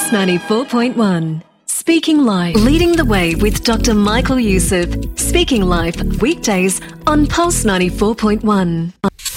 Pulse 94.1. Speaking Life. Leading the way with Dr. Michael Youssef. Speaking Life, weekdays on Pulse 94.1.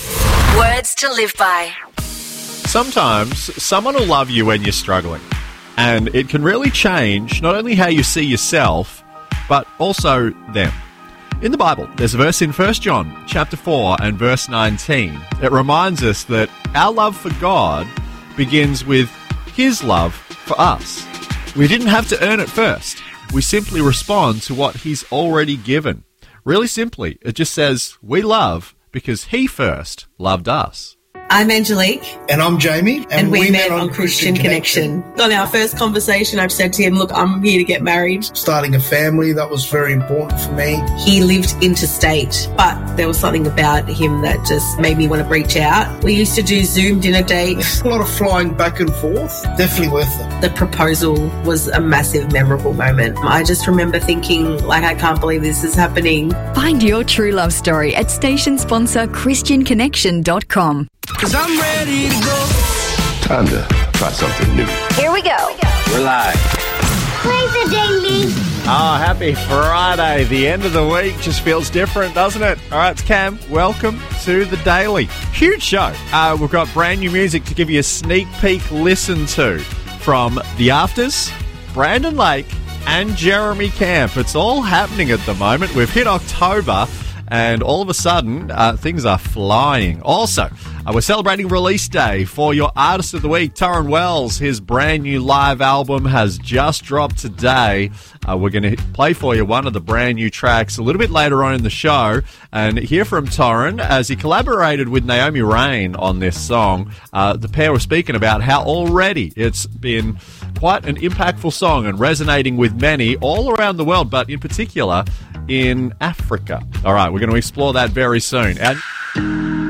Words to live by. Sometimes someone will love you when you're struggling, and it can really change not only how you see yourself, but also them. In the Bible, there's a verse in 1 John chapter 4 and verse 19. It reminds us that our love for God begins with His love for us. We didn't have to earn it first. We simply respond to what He's already given. Really simply, it just says we love because He first loved us. I'm Angelique. And I'm Jamie. And we met on Christian Connection. On our first conversation, I've said to him, look, I'm here to get married. Starting a family, that was very important for me. He lived interstate, but there was something about him that just made me want to reach out. We used to do Zoom dinner dates. A lot of flying back and forth. Definitely worth it. The proposal was a massive, memorable moment. I just remember thinking, like, I can't believe this is happening. Find your true love story at station sponsor ChristianConnection.com. 'Cause I'm ready to go. Time to try something new. Here we go. We're live. Play the daily. Oh, happy Friday. The end of the week just feels different, doesn't it? All right, it's Cam. Welcome to the Daily. Huge show. We've got brand new music to give you a sneak peek listen to from The Afters, Brandon Lake, and Jeremy Camp. It's all happening at the moment. We've hit October, and all of a sudden, things are flying. Also, we're celebrating release day for your Artist of the Week, Torrin Wells. His brand new live album has just dropped today. We're going to play for you one of the brand new tracks a little bit later on in the show and hear from Torrin as he collaborated with Naomi Rain on this song. The pair were speaking about how already it's been quite an impactful song and resonating with many all around the world, but in particular in Africa. All right, we're going to explore that very soon. And